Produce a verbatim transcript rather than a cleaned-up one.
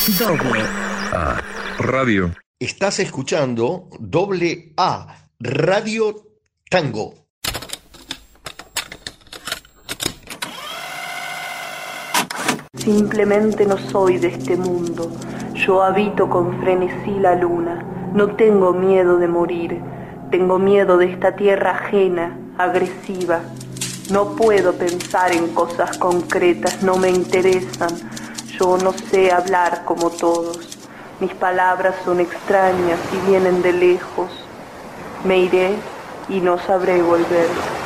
Doble A Radio. Estás escuchando Doble A Radio Tango. Simplemente no soy de este mundo. Yo habito con frenesí la luna. No tengo miedo de morir. Tengo miedo de esta tierra ajena, agresiva. No puedo pensar en cosas concretas, no me interesan. Yo no sé hablar como todos. Mis palabras son extrañas y vienen de lejos. Me iré y no sabré volver.